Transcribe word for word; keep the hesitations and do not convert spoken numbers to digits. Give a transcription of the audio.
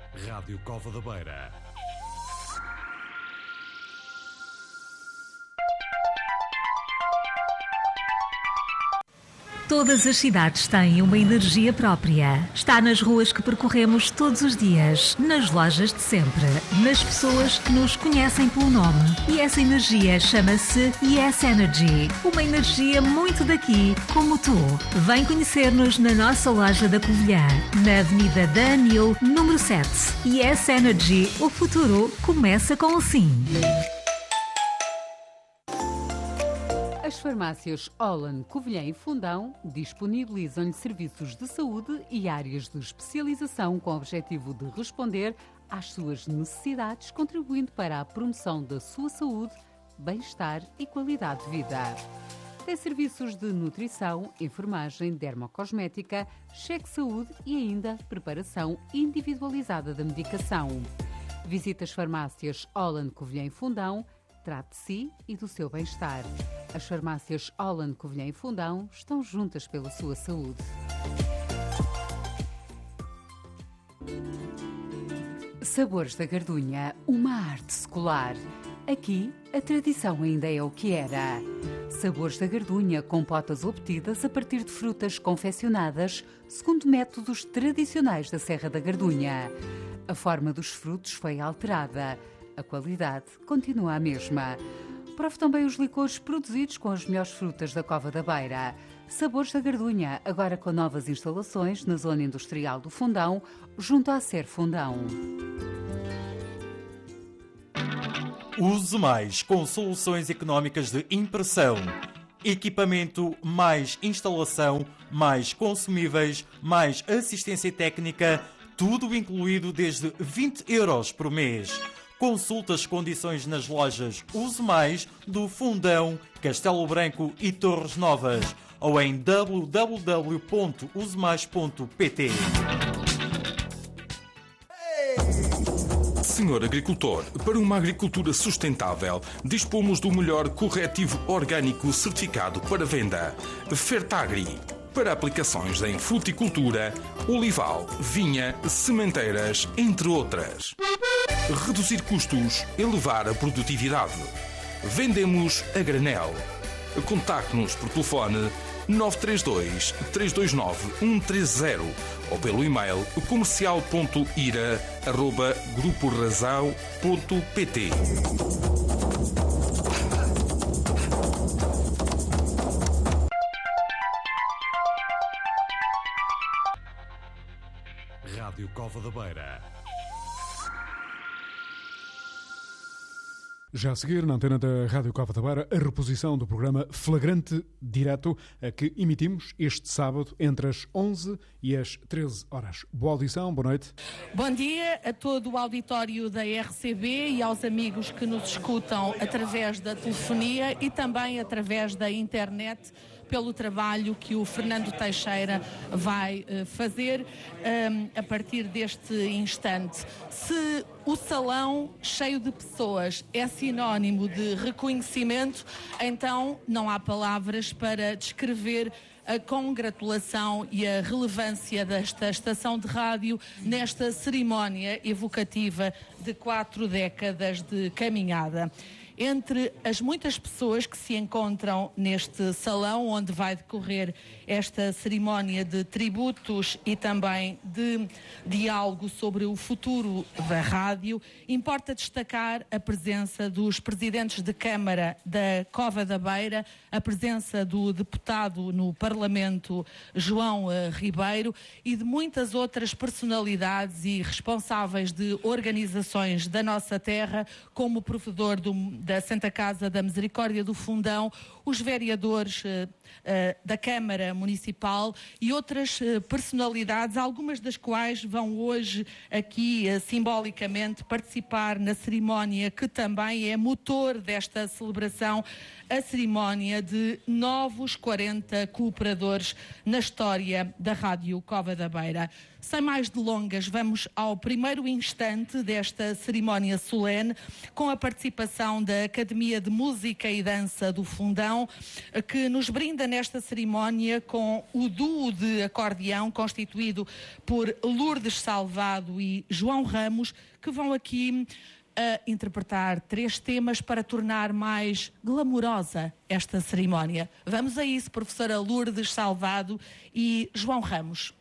Rádio Cova da Beira. Todas as cidades têm uma energia própria. Está nas ruas que percorremos todos os dias, nas lojas de sempre, nas pessoas que nos conhecem pelo nome. E essa energia chama-se Yes Energy. Uma energia muito daqui, como tu. Vem conhecer-nos na nossa loja da Covilhã, na Avenida da Anil, número sete. Yes Energy. O futuro começa com o sim. As farmácias Holland, Covilhã e Fundão disponibilizam-lhe serviços de saúde e áreas de especialização com o objetivo de responder às suas necessidades, contribuindo para a promoção da sua saúde, bem-estar e qualidade de vida. Tem serviços de nutrição, enfermagem, dermocosmética, cheque-saúde e ainda preparação individualizada da medicação. Visite as farmácias Holland, Covilhã e Fundão. Trate de si e do seu bem-estar. As farmácias Holland, Covilhã e Fundão estão juntas pela sua saúde. Sabores da Gardunha, uma arte secular. Aqui, a tradição ainda é o que era. Sabores da Gardunha, compotas obtidas a partir de frutas confeccionadas segundo métodos tradicionais da Serra da Gardunha. A forma dos frutos foi alterada. A qualidade continua a mesma. Prove também os licores produzidos com as melhores frutas da Cova da Beira. Sabores da Gardunha, agora com novas instalações na zona industrial do Fundão, junto à Ser Fundão. Use Mais com soluções económicas de impressão. Equipamento, mais instalação, mais consumíveis, mais assistência técnica, tudo incluído desde vinte euros por mês. Consulte as condições nas lojas Use Mais do Fundão, Castelo Branco e Torres Novas ou em w w w ponto use mais ponto p t. Senhor agricultor, para uma agricultura sustentável, dispomos do melhor corretivo orgânico certificado para venda. Fertagri. Para aplicações em fruticultura, olival, vinha, sementeiras, entre outras. Reduzir custos, elevar a produtividade. Vendemos a granel. Contacte-nos por telefone nove três dois, três dois nove, um três zero ou pelo e-mail comercial ponto ira arroba grupo razão ponto p t. Rádio Cova da Beira. Já a seguir, na antena da Rádio Cova da Beira, a reposição do programa Flagrante Direto, a que emitimos este sábado entre as onze e as treze horas. Boa audição, boa noite. Bom dia a todo o auditório da R C B e aos amigos que nos escutam através da telefonia e também através da internet, pelo trabalho que o Fernando Teixeira vai uh, fazer um, a partir deste instante. Se o salão cheio de pessoas é sinónimo de reconhecimento, então não há palavras para descrever a congratulação e a relevância desta estação de rádio nesta cerimónia evocativa de quatro décadas de caminhada. Entre as muitas pessoas que se encontram neste salão onde vai decorrer esta cerimónia de tributos e também de diálogo sobre o futuro da rádio, importa destacar a presença dos presidentes de Câmara da Cova da Beira, a presença do deputado no Parlamento João Ribeiro e de muitas outras personalidades e responsáveis de organizações da nossa terra, como o provedor do da Santa Casa da Misericórdia do Fundão, os vereadores uh, uh, da Câmara Municipal e outras uh, personalidades, algumas das quais vão hoje aqui uh, simbolicamente participar na cerimónia que também é motor desta celebração, a cerimónia de novos quarenta cooperadores na história da Rádio Cova da Beira. Sem mais delongas, vamos ao primeiro instante desta cerimónia solene, com a participação da Academia de Música e Dança do Fundão, que nos brinda nesta cerimónia com o duo de acordeão constituído por Lourdes Salvado e João Ramos, que vão aqui a interpretar três temas para tornar mais glamourosa esta cerimónia. Vamos a isso, professora Lourdes Salvado e João Ramos.